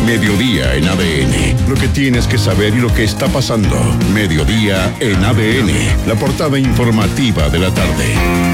Mediodía en ADN. Lo que tienes que saber y lo que está pasando. Mediodía en ADN. La portada informativa de la tarde.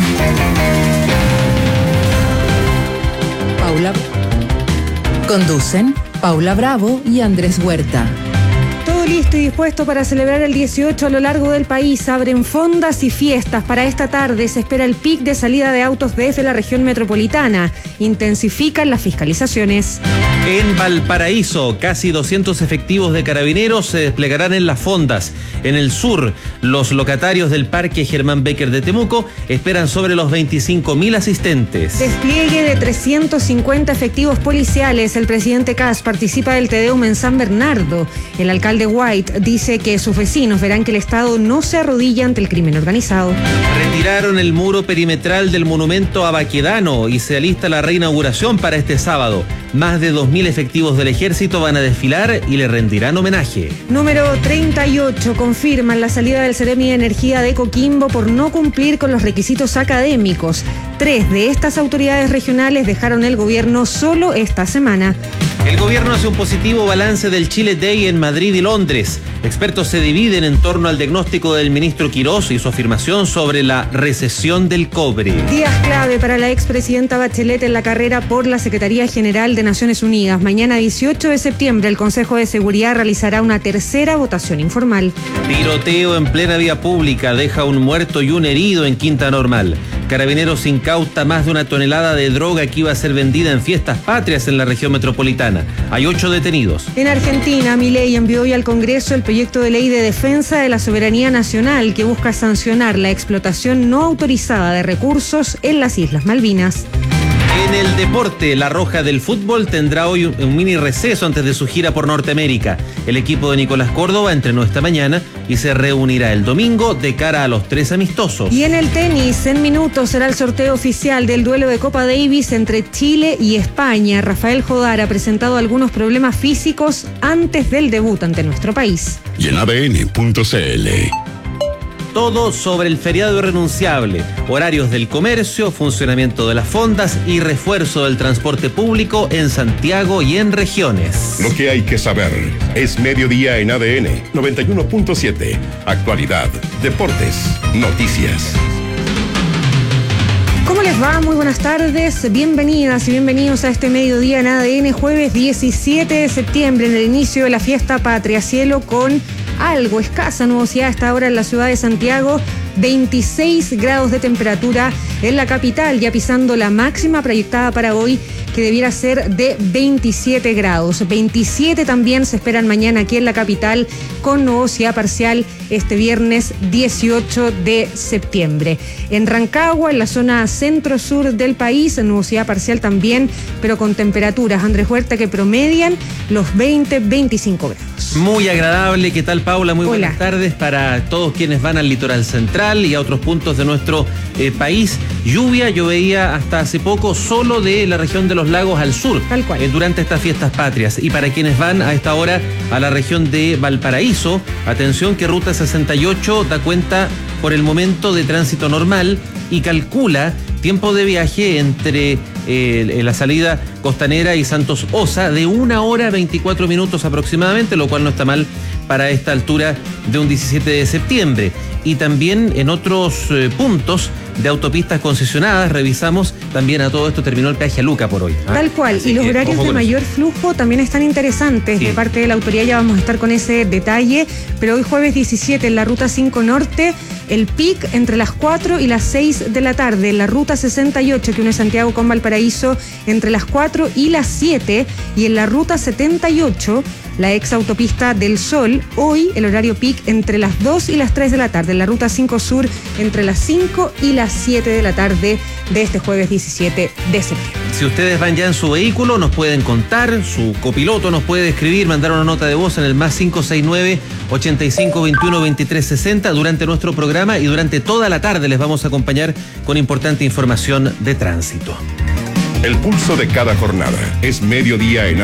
Conducen Paula Bravo y Andrés Huerta. Todo listo y dispuesto para celebrar el 18 a lo largo del país. Abren fondas y fiestas. Para esta tarde se espera el pic de salida de autos desde la región metropolitana. Intensifican las fiscalizaciones. En Valparaíso, casi 200 efectivos de carabineros se desplegarán en las fondas. En el sur, los locatarios del Parque Germán Becker de Temuco esperan sobre los 25.000 asistentes. Despliegue de 350 efectivos policiales. El presidente Kast participa del Te Deum en San Bernardo. El alcalde White dice que sus vecinos verán que el Estado no se arrodilla ante el crimen organizado. Retiraron el muro perimetral del monumento a Baquedano y se alista la reinauguración para este sábado. Más de 2.000 efectivos del ejército van a desfilar y le rendirán homenaje. Número 38. Confirman la salida del Seremi de Energía de Coquimbo por no cumplir con los requisitos académicos. 3 de estas autoridades regionales dejaron el gobierno solo esta semana. El gobierno hace un positivo balance del Chile Day en Madrid y Londres. Expertos se dividen en torno al diagnóstico del ministro Quirós y su afirmación sobre la recesión del cobre. Días clave para la expresidenta Bachelet en la carrera por la Secretaría General de Naciones Unidas. Mañana 18 de septiembre el Consejo de Seguridad realizará una tercera votación informal. Tiroteo en plena vía pública deja un muerto y un herido en Quinta Normal. Carabineros incauta más de 1 tonelada de droga que iba a ser vendida en fiestas patrias en la región metropolitana. Hay 8 detenidos. En Argentina, Milei envió hoy al Congreso el proyecto de ley de defensa de la soberanía nacional que busca sancionar la explotación no autorizada de recursos en las Islas Malvinas. En el deporte, la Roja del fútbol tendrá hoy un mini receso antes de su gira por Norteamérica. El equipo de Nicolás Córdoba entrenó esta mañana y se reunirá el domingo de cara a los 3 amistosos. Y en el tenis, en minutos será el sorteo oficial del duelo de Copa Davis entre Chile y España. Rafael Jodar ha presentado algunos problemas físicos antes del debut ante nuestro país. Y en ADN.cl. Todo sobre el feriado irrenunciable, horarios del comercio, funcionamiento de las fondas y refuerzo del transporte público en Santiago y en regiones. Lo que hay que saber es Mediodía en ADN 91.7. Actualidad, deportes, noticias. ¿Cómo les va? Muy buenas tardes, bienvenidas y bienvenidos a este Mediodía en ADN, jueves 17 de septiembre, en el inicio de la fiesta Patria. Cielo con algo escasa nubosidad a esta hora en la ciudad de Santiago, 26 grados de temperatura en la capital, ya pisando la máxima proyectada para hoy, que debiera ser de 27 grados. 27 también se esperan mañana aquí en la capital, con nubosidad parcial este viernes 18 de septiembre. En Rancagua, en la zona centro-sur del país, nubosidad parcial también, pero con temperaturas, Andrés Huerta, que promedian los 20-25 grados. Muy agradable. ¿Qué tal, Paula? Muy Hola. buenas tardes para todos quienes van al litoral central y a otros puntos de nuestro país. Lluvia, yo veía hasta hace poco solo de la región de los lagos al sur. Tal cual. Durante estas fiestas patrias. Y para quienes van a esta hora a la región de Valparaíso, atención que Ruta 68 da cuenta por el momento de tránsito normal y calcula tiempo de viaje entre la salida costanera y Santos Osa de 1 hora 24 minutos aproximadamente, lo cual no está mal para esta altura de un 17 de septiembre. Y también en otros puntos de autopistas concesionadas, revisamos también a todo esto, terminó el peaje a Luca por hoy. Tal cual, Así y los que, horarios ojo de con mayor flujo también están interesantes. Sí. De parte de la autoridad ya vamos a estar con ese detalle, pero hoy jueves 17 en la Ruta 5 Norte, el pic entre las 4 y las 6 de la tarde. En la Ruta 68 que une Santiago con Valparaíso entre las 4 y las 7, y en la Ruta 78, la ex autopista del Sol, hoy el horario pic entre las 2 y las 3 de la tarde. En la Ruta 5 Sur entre las 5 y las 7 de la tarde de este jueves 17 de septiembre. Si ustedes van ya en su vehículo, nos pueden contar, su copiloto nos puede escribir, mandar una nota de voz en el más 569-8521-2360 durante nuestro programa, y durante toda la tarde les vamos a acompañar con importante información de tránsito. El pulso de cada jornada es Mediodía en